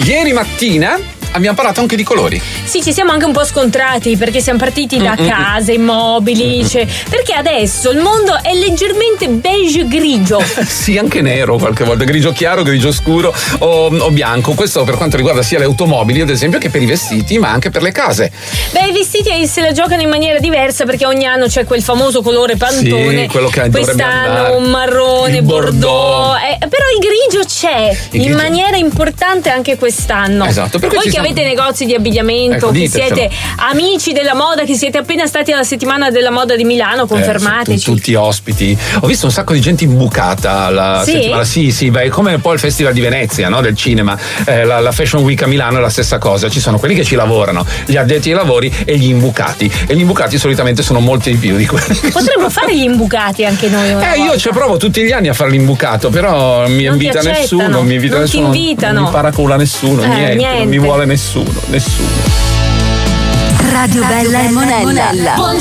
Ieri mattina abbiamo parlato anche di colori. Sì, ci siamo anche un po' scontrati perché siamo partiti da case, immobili, perché adesso il mondo è leggermente beige grigio. Sì, anche nero qualche volta, grigio chiaro, grigio scuro o bianco. Questo per quanto riguarda sia le automobili, ad esempio, che per i vestiti, ma anche per le case. Beh, i vestiti se la giocano in maniera diversa perché ogni anno c'è quel famoso colore Pantone. Sì, quello che quest'anno un marrone, bordeaux. Però il grigio c'è in maniera importante anche quest'anno. Esatto, voi che avete negozi di abbigliamento, che siete amici della moda, che siete appena stati alla settimana della moda di Milano, confermateci. Tutti ospiti. Ho visto un sacco di gente imbucata alla settimana. Sì, beh, come un po' il Festival di Venezia, no? Del cinema. La Fashion Week a Milano è la stessa cosa. Ci sono quelli che ci lavorano, gli addetti ai lavori e gli imbucati. E gli imbucati solitamente sono molti di più di quelli. Potremmo fare gli imbucati anche noi. Io ci provo tutti gli anni a fare l'imbucato, però non mi invita nessuno. Non mi invita nessuno. Ti invitano. Non mi paracula nessuno, niente. Non mi vuole nessuno. Radio Bella e Monella.